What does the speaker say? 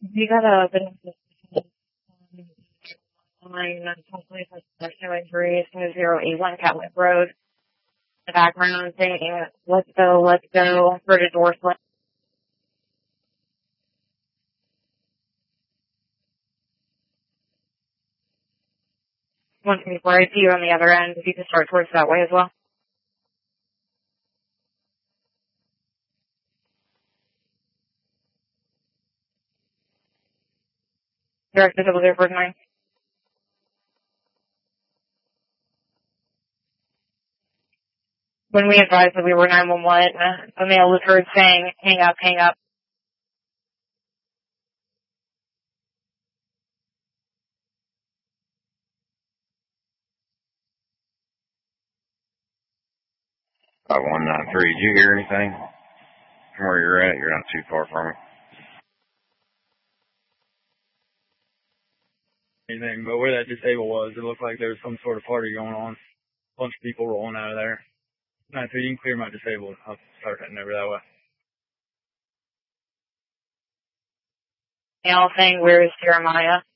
We got a bit of line, hopefully there's no injuries, 081 Catwick Road. The background saying, let's go, for the door slip. 124, I see you on the other end, if you can start towards that way as well. Direct to 0049. When we advised that we were 911, a male was heard saying, hang up, hang up. About 193. Did you hear anything from where you're at? You're not too far from it. Anything, but where that disabled was, it looked like there was some sort of party going on. A bunch of people rolling out of there. 93, you can clear my disabled. I'll start heading over that way. Male saying, where is Jeremiah?